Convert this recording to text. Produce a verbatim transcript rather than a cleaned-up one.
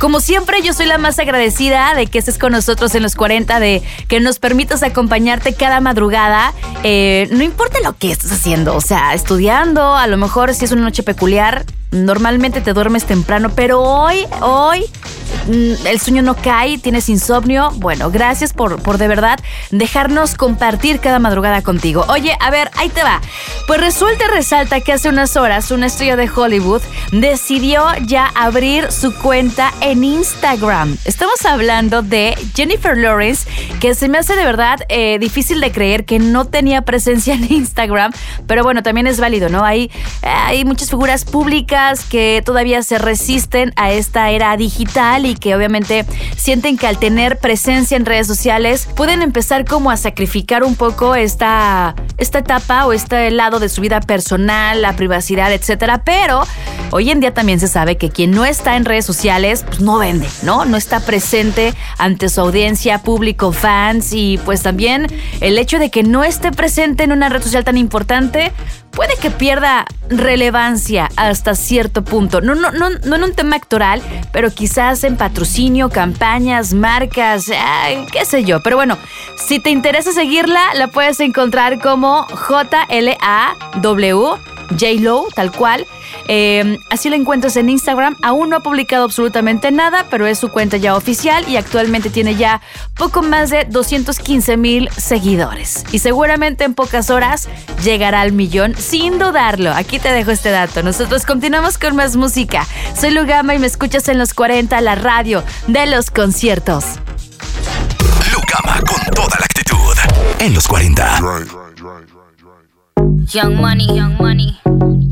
Como siempre, yo soy la más agradecida de que estés con nosotros en los cuarenta, de que nos permitas acompañarte cada madrugada. Eh, no importa lo que estés haciendo, o sea, estudiando, a lo mejor si es una noche peculiar, normalmente te duermes temprano, pero hoy, hoy, el sueño no cae, tienes insomnio. Bueno, gracias por, por de verdad dejarnos compartir cada madrugada contigo. Oye, a ver, ahí te va. Pues resulta y resalta que hace unas horas una estrella de Hollywood decidió ya abrir su cuenta en Instagram. Estamos hablando de Jennifer Lawrence, que se me hace de verdad eh, difícil de creer que no tenía presencia en Instagram, pero bueno, también es válido, ¿no? Hay, hay muchas figuras públicas que todavía se resisten a esta era digital y que obviamente sienten que al tener presencia en redes sociales pueden empezar como a sacrificar un poco esta, esta etapa o este lado de su vida personal, la privacidad, etcétera. Pero hoy en día también se sabe que quien no está en redes sociales, pues no vende, ¿no? No está presente ante su audiencia, público, fans, y pues también el hecho de que no esté presente en una red social tan importante puede que pierda relevancia hasta cierto punto. No, no, no, no en un tema actoral, pero quizás en patrocinio, campañas, marcas, ay, qué sé yo. Pero bueno, si te interesa seguirla, la puedes encontrar como J L A W J-Lo, tal cual. Eh, así la encuentras en Instagram. Aún no ha publicado absolutamente nada, pero es su cuenta ya oficial y actualmente tiene ya poco más de doscientos quince mil seguidores. Y seguramente en pocas horas llegará al millón, sin dudarlo. Aquí te dejo este dato. Nosotros continuamos con más música. Soy Lugama y me escuchas en los cuarenta, la radio de los conciertos. Lugama con toda la actitud en los cuarenta. Young Money, Young Money.